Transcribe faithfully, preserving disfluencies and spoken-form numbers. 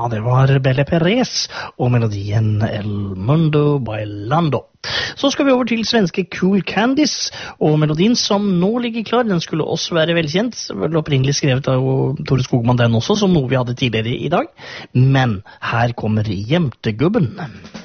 Ja, det var Belle Perez og melodien El Mundo Bailando. Så skal vi over til svenske Cool Candies, og melodien som nå ligger klar, den skulle også være velkjent. Vel opprinnelig skrevet av Tore Skogman den også, som noe vi hadde tidligere i dag. Men her kommer Jemtegubben.